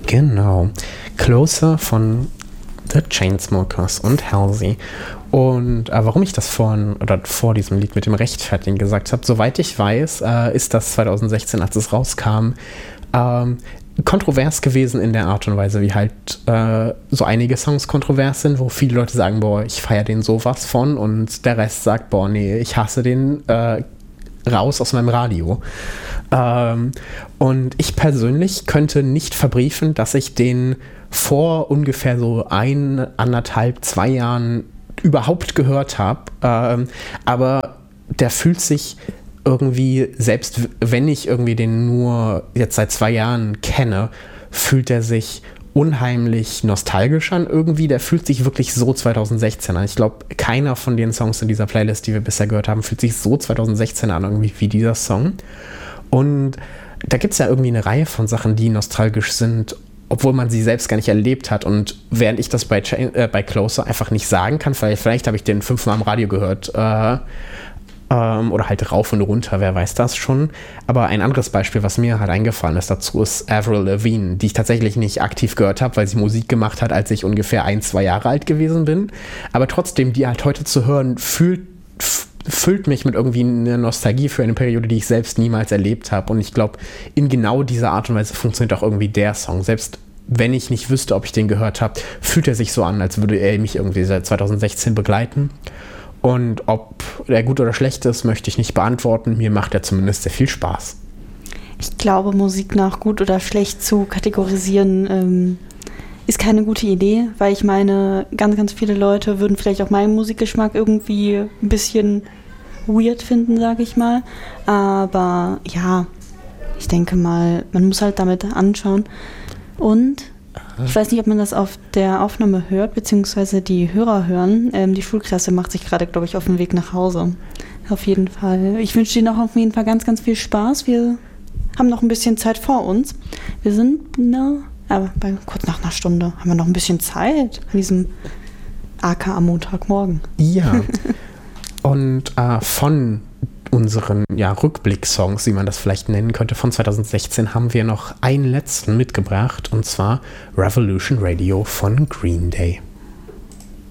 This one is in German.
Genau. Closer von The Chainsmokers und Halsey. Und warum ich das vor diesem Lied mit dem Rechtfertigen gesagt habe, soweit ich weiß, ist das 2016, als es rauskam, kontrovers gewesen in der Art und Weise, wie halt so einige Songs kontrovers sind, wo viele Leute sagen, boah, ich feiere den sowas von, und der Rest sagt, boah, nee, ich hasse den, raus aus meinem Radio. Und ich persönlich könnte nicht verbriefen, dass ich den vor ungefähr so 1,5, 2 Jahren überhaupt gehört habe. Aber der fühlt sich irgendwie, selbst wenn ich irgendwie den nur jetzt seit 2 Jahren kenne, fühlt er sich unheimlich nostalgisch an irgendwie. Der fühlt sich wirklich so 2016 an. Ich glaube, keiner von den Songs in dieser Playlist, die wir bisher gehört haben, fühlt sich so 2016 an irgendwie wie dieser Song. Und da gibt es ja irgendwie eine Reihe von Sachen, die nostalgisch sind, obwohl man sie selbst gar nicht erlebt hat. Und während ich das bei Closer einfach nicht sagen kann, vielleicht habe ich den 5-mal am Radio gehört, oder halt rauf und runter, wer weiß das schon. Aber ein anderes Beispiel, was mir halt eingefallen ist dazu, ist Avril Lavigne, die ich tatsächlich nicht aktiv gehört habe, weil sie Musik gemacht hat, als ich ungefähr 1, 2 Jahre alt gewesen bin. Aber trotzdem, die halt heute zu hören, füllt mich mit irgendwie einer Nostalgie für eine Periode, die ich selbst niemals erlebt habe. Und ich glaube, in genau dieser Art und Weise funktioniert auch irgendwie der Song. Selbst wenn ich nicht wüsste, ob ich den gehört habe, fühlt er sich so an, als würde er mich irgendwie seit 2016 begleiten. Und ob er gut oder schlecht ist, möchte ich nicht beantworten. Mir macht er zumindest sehr viel Spaß. Ich glaube, Musik nach gut oder schlecht zu kategorisieren ist keine gute Idee, weil ich meine, ganz, ganz viele Leute würden vielleicht auch meinen Musikgeschmack irgendwie ein bisschen weird finden, sage ich mal. Aber ja, ich denke mal, man muss halt damit anschauen. Und ich weiß nicht, ob man das auf der Aufnahme hört, beziehungsweise die Hörer hören. Die Schulklasse macht sich gerade, glaube ich, auf den Weg nach Hause. Auf jeden Fall. Ich wünsche Ihnen auch auf jeden Fall ganz, ganz viel Spaß. Wir haben noch ein bisschen Zeit vor uns. Wir sind, kurz nach einer Stunde haben wir noch ein bisschen Zeit an diesem AK am Montagmorgen. Ja. Und von unseren Rückblick-Songs, wie man das vielleicht nennen könnte, von 2016 haben wir noch einen letzten mitgebracht, und zwar Revolution Radio von Green Day.